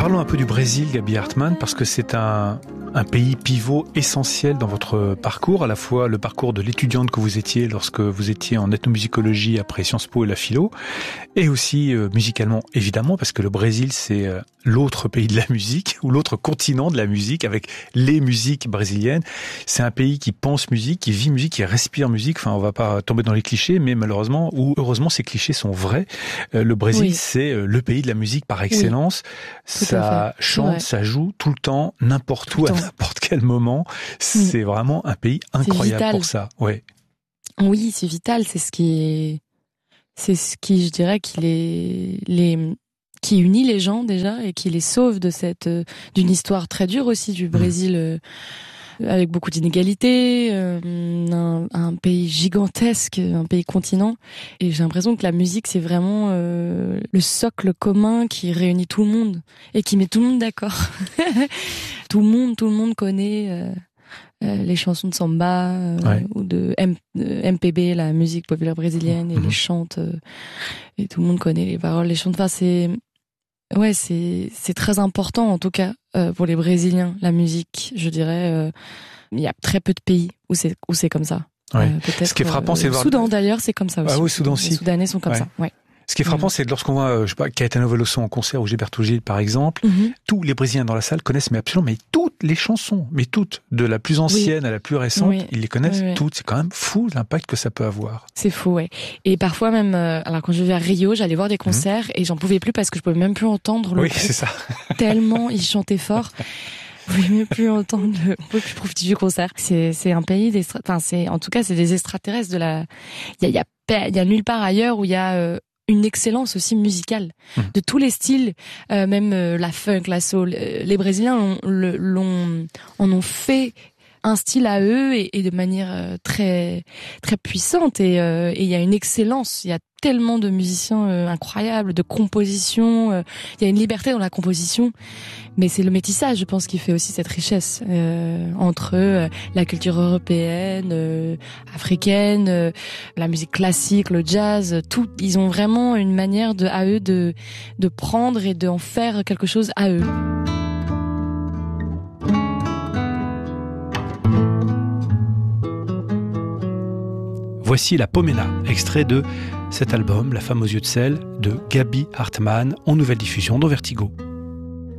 Parlons un peu du Brésil, Gaby Hartmann, parce que c'est un pays pivot essentiel dans votre parcours, à la fois le parcours de l'étudiante que vous étiez lorsque vous étiez en ethnomusicologie après Sciences Po et la philo, et aussi musicalement, évidemment, parce que le Brésil, c'est l'autre pays de la musique, ou l'autre continent de la musique, avec les musiques brésiliennes. C'est un pays qui pense musique, qui vit musique, qui respire musique. Enfin, on va pas tomber dans les clichés, mais malheureusement, ou heureusement, ces clichés sont vrais. Le Brésil, c'est le pays de la musique par excellence. Ça chante, ça joue tout le temps, n'importe où, à n'importe quel moment. C'est vraiment un pays incroyable pour ça. Ouais. Oui, c'est vital. C'est ce qui, je dirais, qui unit les gens déjà et qui les sauve de d'une histoire très dure aussi du Brésil. Avec beaucoup d'inégalités, un pays gigantesque, un pays continent. Et j'ai l'impression que la musique, c'est vraiment le socle commun qui réunit tout le monde et qui met tout le monde d'accord. Tout le monde connaît les chansons de samba ou de MPB, la musique populaire brésilienne, et les chante. Et tout le monde connaît les paroles, les chante. Enfin, c'est très important, en tout cas, pour les Brésiliens, la musique, je dirais. Il y a très peu de pays où c'est comme ça. Ouais. Ce qui est frappant, c'est de voir... Soudan, d'ailleurs, c'est comme ça aussi. Ah oui, Soudan aussi. Les Soudanais sont comme ça, ouais. Ce qui est frappant, c'est lorsqu'on voit, je sais pas, Caetano Veloso en concert ou Gilberto Gil, par exemple, tous les Brésiliens dans la salle connaissent mais toutes les chansons, mais toutes, de la plus ancienne à la plus récente, ils les connaissent toutes. C'est quand même fou l'impact que ça peut avoir. C'est fou, ouais. Et parfois même, alors quand je vivais à Rio, j'allais voir des concerts et j'en pouvais plus parce que je pouvais même plus entendre le groupe. C'est ça. Tellement ils chantaient fort. Vous pouvez même plus entendre on peut plus profiter du concert. C'est un pays en tout cas, c'est des extraterrestres de la, il y a nulle part ailleurs où il y a, une excellence aussi musicale de tous les styles, même la funk, la soul. Les Brésiliens en ont fait un style à eux et de manière très très puissante, et il y a une excellence, il y a tellement de musiciens incroyables, de composition, il y a une liberté dans la composition, mais c'est le métissage, je pense, qui fait aussi cette richesse entre la culture européenne, africaine, la musique classique, le jazz, tout. Ils ont vraiment une manière à eux de prendre et d'en faire quelque chose à eux. Voici La Pomena, extrait de cet album, La femme aux yeux de sel, de Gaby Hartmann, en nouvelle diffusion dans Vertigo.